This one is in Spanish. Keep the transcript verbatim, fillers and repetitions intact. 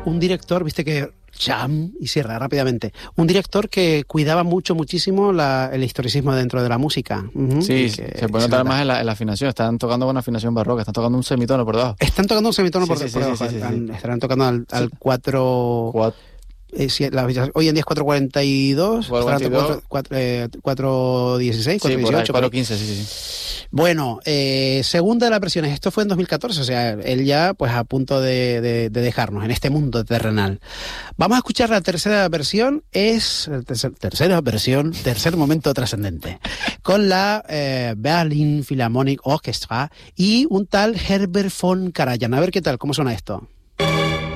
un director, viste que cham y cierra rápidamente, un director que cuidaba mucho, muchísimo la, el historicismo dentro de la música. Uh-huh, sí, se puede notar más en la, en la afinación, están tocando con afinación barroca, están tocando un semitono por debajo. Están tocando un semitono sí, por, sí, por sí, debajo, sí, sí, están, sí. estarán tocando al, al cuatro... cuatro. Eh, si, la, hoy en día es cuatro cuarenta y dos, cuatro dieciséis, cuatro dieciocho, cuatro quince, sí, sí. Bueno, eh, segunda de las versiones, esto fue en dos mil catorce, o sea, él ya pues a punto de, de, de dejarnos en este mundo terrenal. Vamos a escuchar la tercera versión, es tercer, tercera versión, tercer momento trascendente, con la eh, Berlin Philharmonic Orchestra y un tal Herbert von Karajan. A ver qué tal, cómo suena esto.